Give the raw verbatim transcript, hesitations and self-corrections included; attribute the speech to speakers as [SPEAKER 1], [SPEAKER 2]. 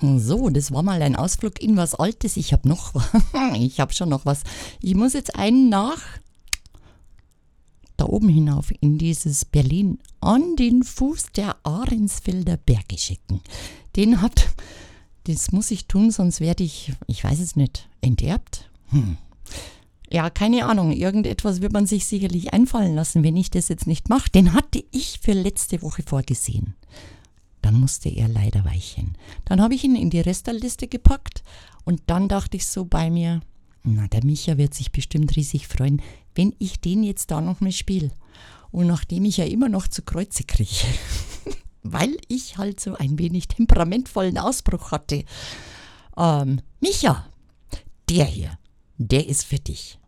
[SPEAKER 1] So, das war mal ein Ausflug in was Altes. Ich habe noch, ich habe schon noch was. Ich muss jetzt einen nach da oben hinauf in dieses Berlin an den Fuß der Ahrensfelder Berge schicken. Den hat, das muss ich tun, sonst werde ich, ich weiß es nicht, enterbt. Hm. Ja, keine Ahnung, irgendetwas wird man sich sicherlich einfallen lassen, wenn ich das jetzt nicht mache. Den hatte ich für letzte Woche vorgesehen. Dann musste er leider weichen. Dann habe ich ihn in die Restaliste gepackt und dann dachte ich so bei mir, na, der Micha wird sich bestimmt riesig freuen, wenn ich den jetzt da noch mal spiele. Und nachdem ich ja immer noch zu Kreuze kriege, weil ich halt so ein wenig temperamentvollen Ausbruch hatte. Ähm, Micha, der hier, der ist für dich.